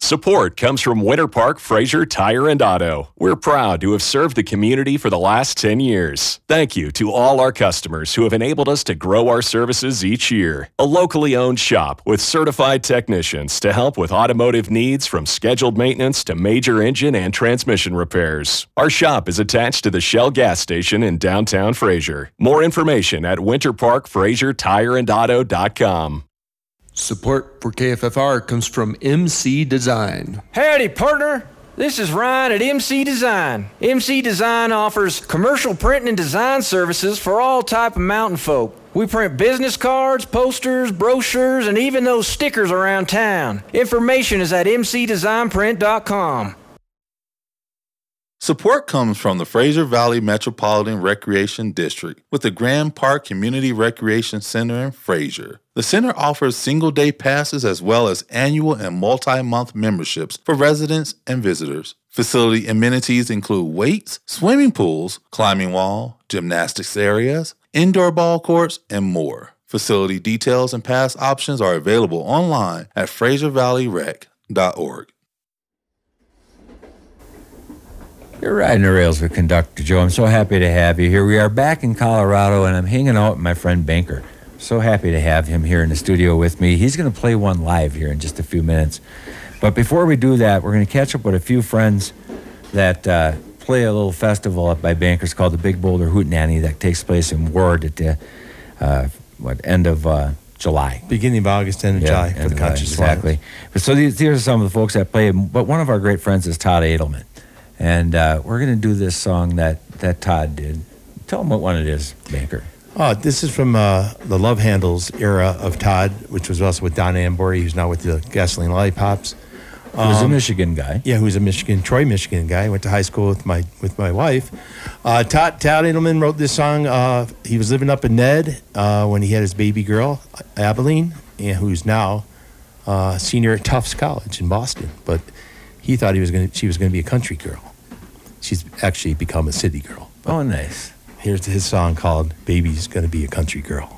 Support comes from Winter Park Fraser Tire and Auto. We're proud to have served the community for the last 10 years. Thank you to all our customers who have enabled us to grow our services each year. A locally owned shop with certified technicians to help with automotive needs from scheduled maintenance to major engine and transmission repairs. Our shop is attached to the Shell gas station in downtown Fraser. More information at winterparkfrasertireandauto.com. Support for KFFR comes from MC Design. Howdy, partner. This is Ryan at MC Design. MC Design offers commercial printing and design services for all type of mountain folk. We print business cards, posters, brochures, and even those stickers around town. Information is at mcdesignprint.com. Support comes from the Fraser Valley Metropolitan Recreation District with the Grand Park Community Recreation Center in Fraser. The center offers single-day passes as well as annual and multi-month memberships for residents and visitors. Facility amenities include weights, swimming pools, climbing wall, gymnastics areas, indoor ball courts, and more. Facility details and pass options are available online at FraserValleyRec.org. You're riding the rails with Conductor Joe. I'm so happy to have you here. We are back in Colorado, and I'm hanging out with my friend Banker. So happy to have him here in the studio with me. He's going to play one live here in just a few minutes. But before we do that, we're going to catch up with a few friends that play a little festival up by Banker's called the Big Boulder Hootenanny that takes place in Ward at the end of July. Beginning of August, end of July for the Conscious exactly. But so these are some of the folks that play. But one of our great friends is Todd Edelman. And we're going to do this song that Todd did. Tell them what one it is, Banker. This is from the Love Handles era of Todd, which was also with Don Ambory, who's now with the Gasoline Lollipops. He was a Michigan guy. Yeah, who's a Troy, Michigan guy. Went to high school with my wife. Todd Edelman wrote this song. He was living up in Ned when he had his baby girl, Abilene, who's now a senior at Tufts College in Boston. But he thought she was going to be a country girl. She's actually become a city girl. Oh, nice. Here's his song called Baby's Gonna Be a Country Girl.